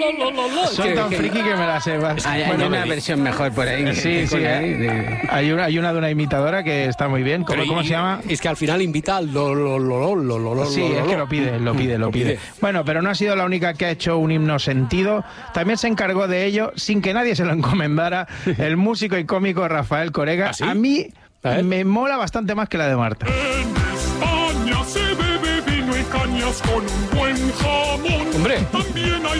Soy tan friki que me la sé. Hay una versión mejor por ahí. Sí. Hay una de una imitadora que está muy bien. ¿Cómo se llama? Es que al final invita al Sí, es que lo pide. Bueno, pero no ha sido la única que ha hecho un himno sentido. También se encargó de ello, sin que nadie se lo encomendara, el músico y cómico Rafael Corega. ¿Ah, sí? A mí me mola bastante más que la de Marta. En España se bebe vino y cañas con un buen jamón. Hombre. También hay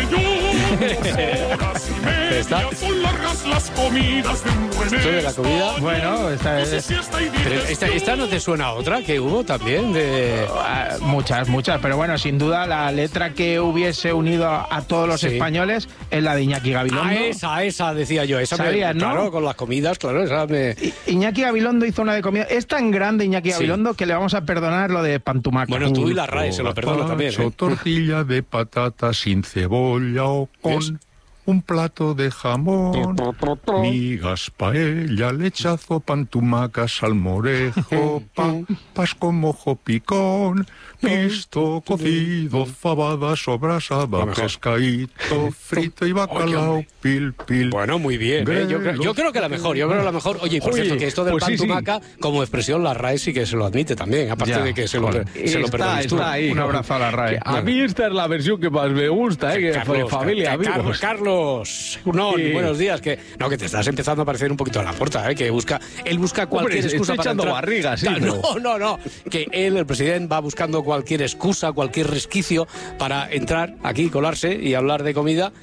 botellón. Horas y media son largas las comidas de un buen ¿Esto de la comida? español. Bueno, esta es... Pero esta no te suena a otra que hubo también de... Muchas, pero bueno, sin duda la letra que hubiese unido a todos los españoles es la de Iñaki Gabilondo. Esa decía yo. Esa ¿Sabías, no? Claro, con las comidas, claro, esa me... Iñaki Gabilondo hizo una de comida. Es tan grande Iñaki Gabilondo que le vamos a perdonar lo de Pantumaca. Bueno, tú y la RAE se lo perdono también. Tortilla de patata sin cebolla o con un plato de jamón, migas, paella, lechazo, pantumaca, salmorejo, papas con mojo picón, pisto, cocido, fabada, sobrasada, pescadito, frito y bacalao, pil. Bueno, muy bien. Yo creo que la mejor. Oye, y por cierto, que esto del pantumaca, como expresión, la RAE sí que se lo admite también, aparte de que se lo perdones tú. Está ahí. Un abrazo a la RAE. A mí esta es la versión que más me gusta, que de familia, amigos. Carlos, buenos días. Que te estás empezando a parecer un poquito a la puerta, que él busca cualquier excusa para echando entrar. barriga, sí. No. Que el presidente, va buscando cualquier excusa, cualquier resquicio para entrar aquí, colarse y hablar de comida.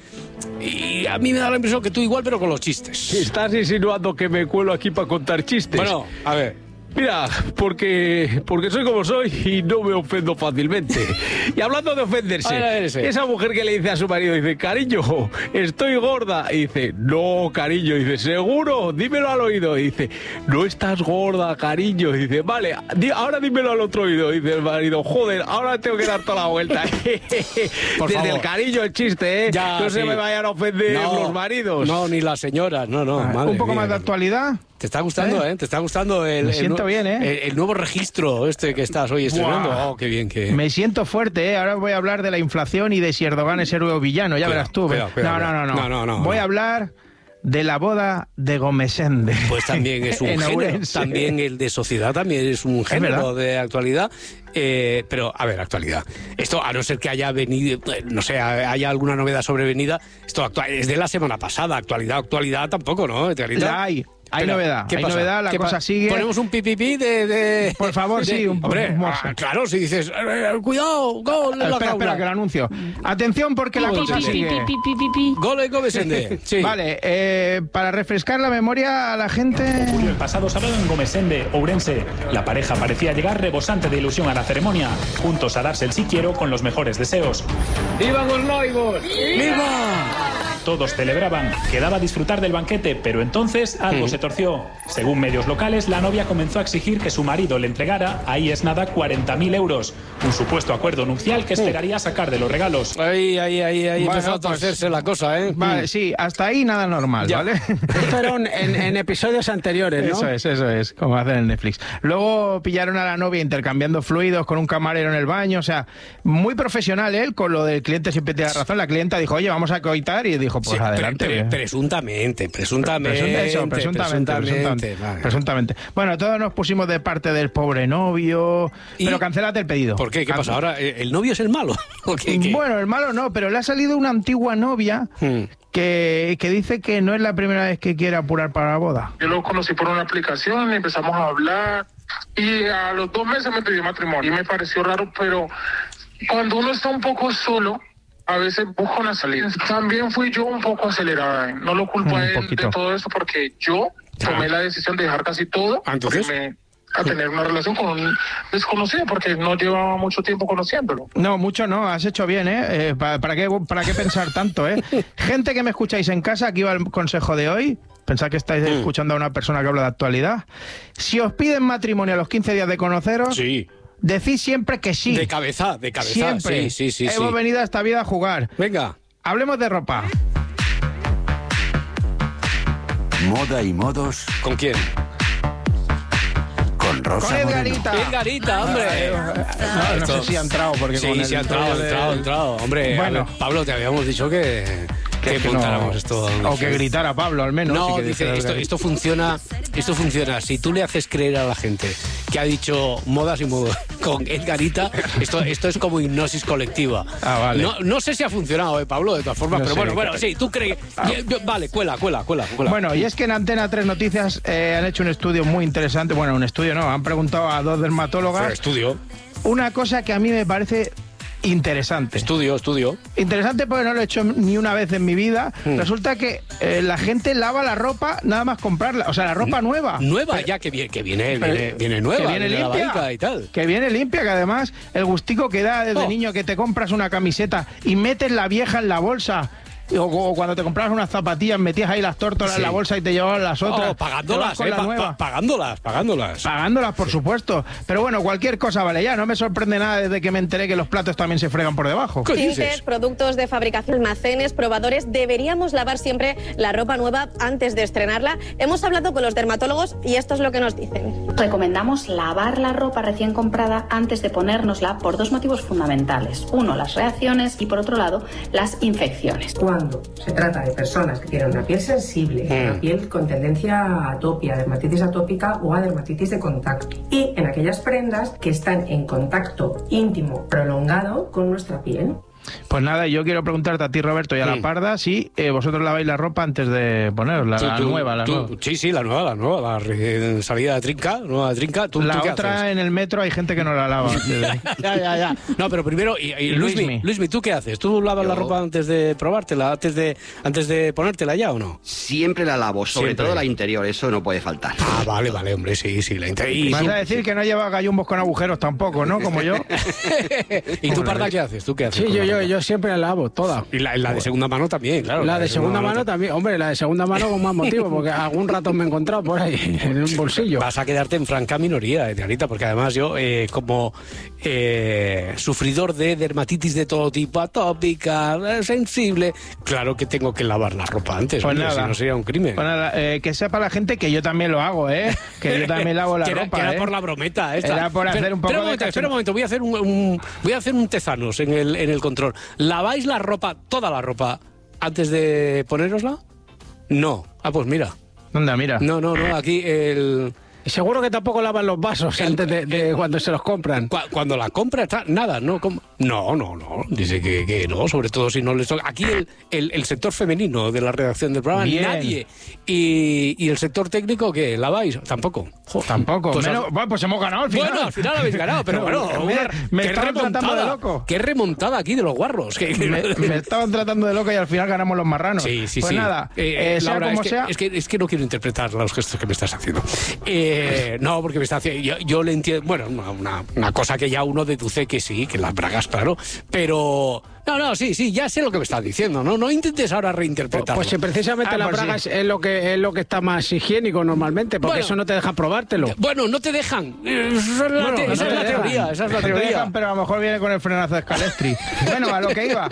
Y a mí me da la impresión que tú igual, pero con los chistes. ¿Estás insinuando que me cuelo aquí para contar chistes? Bueno, a ver. Mira, porque soy como soy y no me ofendo fácilmente. Y hablando de ofenderse, esa mujer que le dice a su marido, dice, cariño, estoy gorda. Y dice, no, cariño. Y dice, ¿seguro? Dímelo al oído. Y dice, no estás gorda, cariño. Y dice, vale, ahora dímelo al otro oído. Y dice el marido, joder, ahora tengo que dar toda la vuelta. Por Desde favor. El cariño, el chiste, Ya, no se me vayan a ofender los maridos. No, ni las señoras, no. Un poco más de actualidad. ¿Te está gustando, Te está gustando Me siento bien, el nuevo registro que estás hoy estrenando. Buah. Oh, qué bien. Me siento fuerte, Ahora voy a hablar de la inflación y de si Erdogan es héroe o villano. Ya verás tú. Cuidado. No. Voy a hablar de la boda de Gomesende. Pues también es un género. Ourense. También el de sociedad también es un género de actualidad. Pero, a ver, actualidad. Esto, a no ser que haya venido, no sé, haya alguna novedad sobrevenida, esto es de la semana pasada. Actualidad tampoco, ¿no? La hay. Hay novedad, la cosa sigue. Ponemos un pipipí de... Por favor, sí, un poco. Claro, si dices, cuidado, gol en la Espera, que lo anuncio. Atención porque la cosa sigue. Gol en Gomesende. Sí. Vale, para refrescar la memoria a la gente... Ocurrió el pasado sábado en Gomesende, Ourense. La pareja parecía llegar rebosante de ilusión a la ceremonia, juntos a darse el sí quiero con los mejores deseos. ¡Viva los noivos! ¡Viva! Todos celebraban, quedaba disfrutar del banquete, pero entonces algo se torció. Según medios locales, la novia comenzó a exigir que su marido le entregara, ahí es nada, 40.000 euros. Un supuesto acuerdo nupcial que esperaría sacar de los regalos. Ahí empezó a torcerse la cosa, Vale, sí, hasta ahí nada normal, ¿vale? Esto era en episodios anteriores, ¿no? Eso es, como hacen en Netflix. Luego pillaron a la novia intercambiando fluidos con un camarero en el baño, o sea, muy profesional él, con lo del cliente siempre tiene razón. La clienta dijo, oye, vamos a coitar, y dijo, pues adelante. Presuntamente. Presuntamente. Bueno, todos nos pusimos de parte del pobre novio, pero cancélate el pedido. ¿Por qué? ¿Qué pasa? ¿Ahora el novio es el malo? ¿O qué? Bueno, el malo no, pero le ha salido una antigua novia que dice que no es la primera vez que quiere apurar para la boda. Yo lo conocí por una aplicación, empezamos a hablar y a los 2 meses me pidió matrimonio y me pareció raro, pero cuando uno está un poco solo, a veces busca una salida. También fui yo un poco acelerada, no lo culpo a él de todo eso porque yo tomé la decisión de dejar casi todo a tener una relación con un desconocido porque no llevaba mucho tiempo conociéndolo. No, mucho no, has hecho bien, ¿Para qué pensar tanto, Gente que me escucháis en casa, aquí va el consejo de hoy. Pensad que estáis escuchando a una persona que habla de actualidad. Si os piden matrimonio a los 15 días de conoceros... Sí. Decís siempre que sí. De cabeza. Siempre. Sí. Hemos venido a esta vida a jugar. Venga. Hablemos de ropa. Moda y modos. ¿Con quién? Con Rosa. Con Edgarita. Edgarita, hombre. No sé si ha entrado, porque sí, con sí ha entrado. Hombre, bueno, Pablo, te habíamos dicho que montáramos esto. O que gritara Pablo, al menos. No, sí que dice, esto funciona. Si tú le haces creer a la gente que ha dicho modas y modas con Edgarita, esto es como hipnosis colectiva. Vale. No sé si ha funcionado, Pablo, de todas formas, No pero sé, bueno, sí, tú crees. Vale, cuela. Bueno, y es que en Antena 3 Noticias han hecho un estudio muy interesante. Bueno, un estudio no, han preguntado a 2 dermatólogas. Estudio. Una cosa que a mí me parece interesante. Estudio. Interesante porque no lo he hecho ni una vez en mi vida. Resulta que la gente lava la ropa nada más comprarla. O sea, la ropa nueva. Nueva, ya que viene nueva. Que viene limpia. Y tal. Que viene limpia, que además el gustico que da desde niño que te compras una camiseta y metes la vieja en la bolsa. O cuando te comprabas unas zapatillas, metías ahí las tórtolas en la bolsa y te llevaban las otras. Pagándolas, Pagándolas, por supuesto. Pero bueno, cualquier cosa vale ya. No me sorprende nada desde que me enteré que los platos también se fregan por debajo. Tintes, productos de fabricación, almacenes, probadores. Deberíamos lavar siempre la ropa nueva antes de estrenarla. Hemos hablado con los dermatólogos y esto es lo que nos dicen. Recomendamos lavar la ropa recién comprada antes de ponérnosla por 2 motivos fundamentales. Uno, las reacciones y por otro lado, las infecciones. Cuando se trata de personas que tienen una piel sensible, una piel con tendencia a atopia, dermatitis atópica o a dermatitis de contacto, y en aquellas prendas que están en contacto íntimo prolongado con nuestra piel. Pues nada, yo quiero preguntarte a ti, Roberto, y a la Parda, si vosotros laváis la ropa antes de ponerosla, la nueva. Sí, la nueva, la salida de trinca, nueva de trinca. La otra en el metro hay gente que no la lava. ya. No, pero primero, Luismi, ¿tú qué haces? ¿Tú lavas la ropa antes de probártela, antes de ponértela ya o no? Siempre la lavo, sobre todo la interior, eso no puede faltar. Vale, hombre, sí, la interior. Vas a decir que no lleva gallumbos con agujeros tampoco, ¿no? Como yo. ¿Y tú, Parda, qué haces? ¿Tú qué haces? Sí, yo siempre la lavo, toda. Y la de segunda mano también, claro. La de segunda mano también. Hombre, la de segunda mano con más motivo, porque algún rato me he encontrado por ahí, en un bolsillo. Vas a quedarte en franca minoría, Edgarita, porque además yo, como sufridor de dermatitis de todo tipo, atópica, sensible, claro que tengo que lavar la ropa antes, pues nada. Si no sería un crimen. Pues nada, que sepa la gente que yo también lo hago, que yo también lavo la ropa. Que era por la brometa esta. Era por hacer un poco espera un momento, voy a hacer un tezanos en el control. ¿Laváis la ropa, toda la ropa, antes de ponérosla? No. Pues mira. ¿Dónde mira? No, aquí el... Seguro que tampoco lavan los vasos antes de cuando se los compran. Cuando la compra está nada, ¿no? No. Dice que no, sobre todo si no les toca. Aquí el sector femenino de la redacción del programa, bien. Nadie. Y el sector técnico, ¿qué? ¿Laváis? Tampoco. Tampoco. Pues hemos ganado al final. Bueno, al final habéis ganado, pero bueno. Me estaban tratando de loco. Qué remontada aquí de los guarros. Me estaban tratando de loco y al final ganamos los marranos. Sí. Pues nada, sea Laura, como sea. Es que no quiero interpretar los gestos que me estás haciendo. No, porque me está haciendo... Yo le entiendo... Bueno, una cosa que ya uno deduce que sí, que las bragas, claro, pero... No, sí, ya sé lo que me estás diciendo, no intentes ahora reinterpretarlo. Pues si precisamente las bragas es lo que está más higiénico normalmente, porque eso no te deja probártelo. Bueno, no te dejan. Esa es la teoría. Te dejan, pero a lo mejor viene con el frenazo de Scalestri. Bueno, a lo que iba.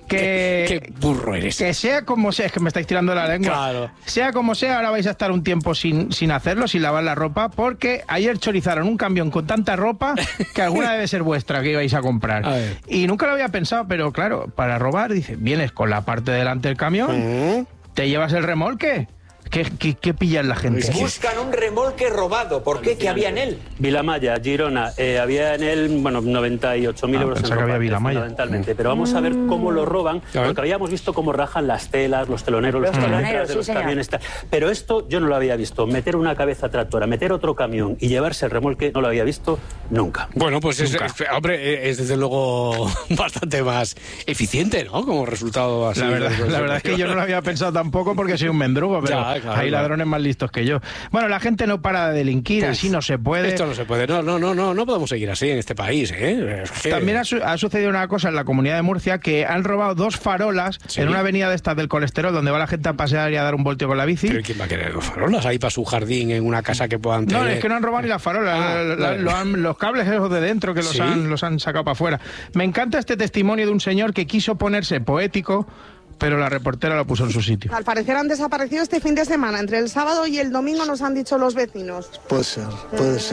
Qué burro eres. Que sea como sea, es que me estáis tirando la lengua. Claro. Sea como sea, ahora vais a estar un tiempo sin hacerlo, sin lavar la ropa, porque ayer chorizaron un camión con tanta ropa que alguna debe ser vuestra que ibais a comprar. Y nunca lo había pensado, pero claro, para robar, dice, vienes con la parte delante del camión, te llevas el remolque. ¿Qué pillan la gente? Buscan un remolque robado. ¿Por qué? ¿Qué había en él? Vilamaya, Girona. Había en él, 98.000 euros en ropa, fundamentalmente. Pero vamos a ver cómo lo roban, porque habíamos visto cómo rajan las telas, los teloneros, los teloneros de los camiones. Pero esto yo no lo había visto. Meter una cabeza tractora, meter otro camión y llevarse el remolque, no lo había visto nunca. Bueno, pues hombre, es desde luego bastante más eficiente, ¿no? Como resultado así. La verdad es que yo no lo había pensado tampoco porque soy un mendrugo, pero... Hay ladrones más listos que yo. Bueno, la gente no para de delinquir, así no se puede. Esto no se puede. No podemos seguir así en este país, ¿eh? También ha sucedido una cosa en la Comunidad de Murcia, que han robado 2 farolas en una avenida de estas del colesterol, donde va la gente a pasear y a dar un voltio con la bici. ¿Pero quién va a querer 2 farolas ahí para su jardín en una casa que puedan tener? No, es que no han robado ni las farolas. Los cables esos de dentro que los han sacado para afuera. Me encanta este testimonio de un señor que quiso ponerse poético, pero la reportera lo puso en su sitio. Al parecer han desaparecido este fin de semana. Entre el sábado y el domingo nos han dicho los vecinos. Puede ser.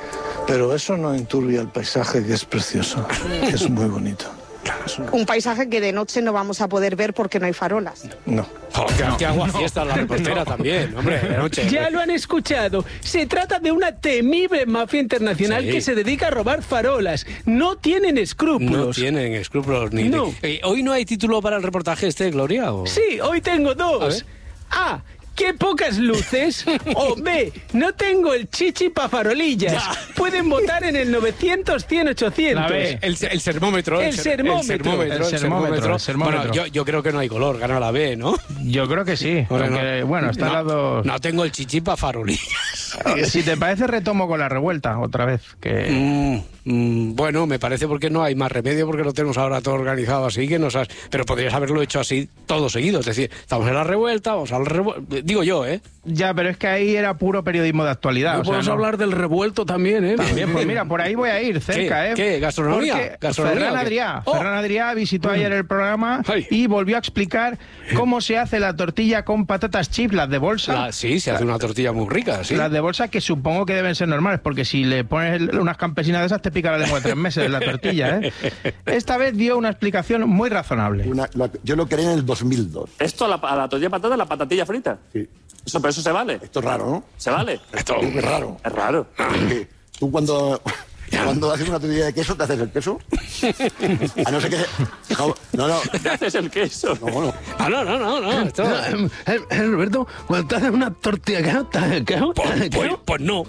Pero eso no enturbia el paisaje, que es precioso, que es muy bonito. Un paisaje que de noche no vamos a poder ver porque no hay farolas. No. Que agua fiesta la reportera también, hombre, de noche. Ya lo han escuchado. Se trata de una temible mafia internacional que se dedica a robar farolas. No tienen escrúpulos. No tienen escrúpulos ni... ¿Hoy no hay título para el reportaje Gloria? ¿O? Sí, hoy tengo dos. A. ¡Qué pocas luces! O B, no tengo el chichi pa' farolillas. Pueden votar en el 900-100-800. El sermómetro. El sermómetro. Bueno, yo creo que no hay color, gana la B, ¿no? Yo creo que sí. Bueno, están las dos... No tengo el chichi pa' farolillas. Si te parece, retomo con la revuelta otra vez. Bueno, me parece porque no hay más remedio, porque lo tenemos ahora todo organizado así, que nos has... Pero podrías haberlo hecho así todo seguido. Es decir, estamos en la revuelta, vamos a la revuelta... Digo yo, ¿eh? Ya, pero es que ahí era puro periodismo de actualidad. Podemos hablar del revuelto también, ¿eh? También, pues mira, por ahí voy a ir, cerca, ¿eh? ¿Qué? ¿Gastronomía? Ferran Adrià visitó ayer el programa y volvió a explicar cómo se hace la tortilla con patatas chips, las de bolsa. Sí, se hace una tortilla muy rica, sí. Las de bolsa, que supongo que deben ser normales, porque si le pones unas campesinas de esas te pica la lengua de 3 meses la tortilla, ¿eh? Esta vez dio una explicación muy razonable. Yo lo creé en el 2002. ¿Esto, a la tortilla de patata, la patatilla frita? Sí. Pero eso se vale. Esto es raro, ¿no? ¿Se vale? Esto es raro. Es raro. Tú cuando haces una tortilla de queso, ¿te haces el queso? A no ser que... No. ¿Te haces el queso? No. No. Esto... Roberto, cuando te haces una tortilla de queso, ¿te haces el queso? Pues no.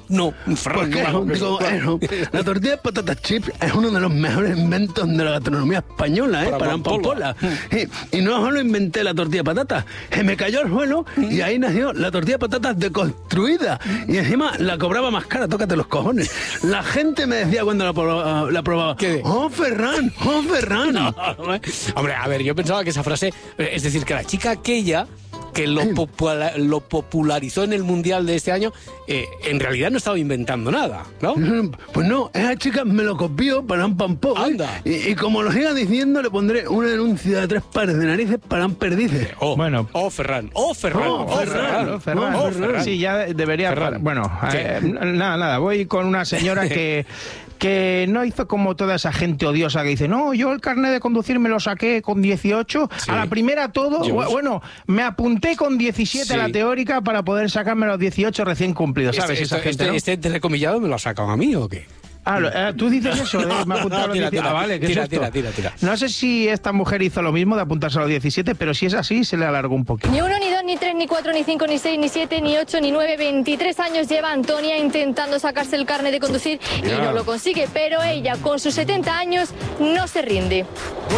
La tortilla de patatas chips es uno de los mejores inventos de la gastronomía española, ¿eh? Para Pampola. Y no solo inventé la tortilla de patatas, me cayó al suelo y ahí nació la tortilla de patatas deconstruida. Y encima la cobraba más cara, tócate los cojones. La gente me decía cuando la probaba, ¿qué? ¡Oh, Ferran! Hombre, a ver, yo pensaba que esa frase, es decir, que la chica aquella que lo popularizó en el Mundial de este año, en realidad no estaba inventando nada, ¿no? Pues no, esa chica me lo copió para un pampó. Anda. Y como lo siga diciendo, le pondré una denuncia de 3 pares de narices para un perdices. Ferran. Sí, ya debería... Ferran. Bueno, nada, voy con una señora que no hizo como toda esa gente odiosa que dice, no, yo el carnet de conducir me lo saqué con 18, a la primera todo, bueno, me apunté con 17 a la teórica para poder sacarme los 18 recién cumplidos, ¿sabes? Esa gente, ¿no? ¿Este entrecomillado me lo ha sacado a mí o qué? Tú dices eso, me ha apuntado a los 17. Vale, ¿qué es esto? Tira. No sé si esta mujer hizo lo mismo de apuntarse a los 17, pero si es así, se le alargó un poquito. Ni 1, ni 2, ni 3, ni 4, ni 5, ni 6, ni 7, ni 8, ni 9, 23 años lleva Antonia intentando sacarse el carnet de conducir y no lo consigue, pero ella, con sus 70 años, no se rinde.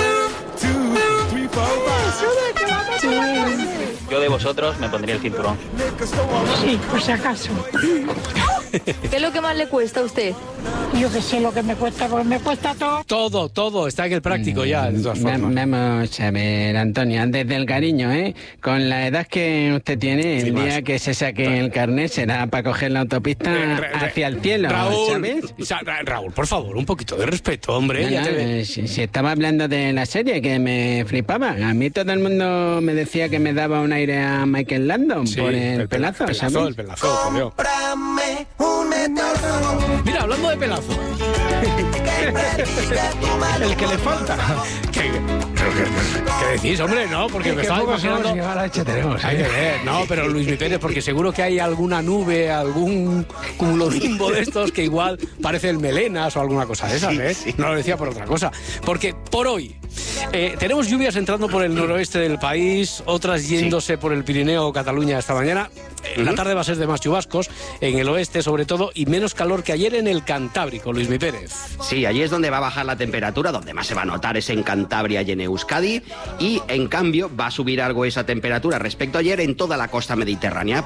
Yo de vosotros me pondría el cinturón. Sí, por si acaso. ¿Qué es lo que más le cuesta a usted? Yo que sé lo que me cuesta, porque me cuesta todo. Todo, está en el práctico ya, de todas formas. Vamos a ver, Antonia, desde el cariño, ¿eh? Con la edad que usted tiene, el día que se saque el carnet será para coger la autopista hacia el cielo, ¿sabes? Raúl, por favor, un poquito de respeto, hombre. Si estaba hablando de la serie, que me flipaba. A mí todo el mundo me decía que me daba un aire a Michael Landon por el pelazo, ¿sabes? El pelazo, por Dios. Mira, hablando de pelazo. El que le falta. ¿Qué decís, hombre? No, porque me estaba imaginando... Hay que ver, no, pero Luis Pérez, porque seguro que hay alguna nube, algún cumulonimbo de estos que igual parece el Melenas o alguna cosa de esas, ¿eh? Sí. No lo decía por otra cosa. Porque por hoy tenemos lluvias entrando por el noroeste del país, otras yéndose por el Pirineo o Cataluña esta mañana. La tarde va a ser de más chubascos, en el oeste sobre todo, y menos calor que ayer en el Cantábrico, Luismi Pérez. Sí, allí es donde va a bajar la temperatura, donde más se va a notar es en Cantabria y en Euskadi, y en cambio va a subir algo esa temperatura respecto a ayer en toda la costa mediterránea.